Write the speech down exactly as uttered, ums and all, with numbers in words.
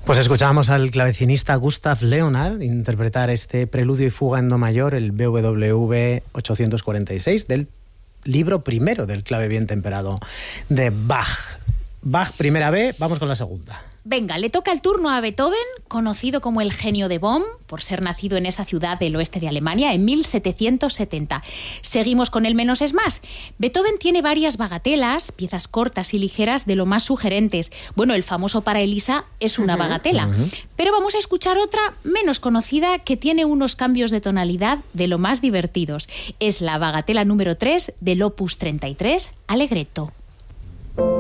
Pues escuchábamos al clavecinista Gustav Leonhardt interpretar este preludio y fuga en do mayor, el B W V ochocientos cuarenta y seis, del libro primero del clave bien temperado de Bach. Bach, primera B, vamos con la segunda. Venga, le toca el turno a Beethoven, conocido como el genio de Bonn, por ser nacido en esa ciudad del oeste de Alemania en mil setecientos setenta. Seguimos con el menos es más. Beethoven tiene varias bagatelas, piezas cortas y ligeras de lo más sugerentes. Bueno, el famoso Para Elisa es una uh-huh, bagatela. Uh-huh. Pero vamos a escuchar otra menos conocida que tiene unos cambios de tonalidad de lo más divertidos. Es la bagatela número tres del Opus treinta y tres, Allegretto.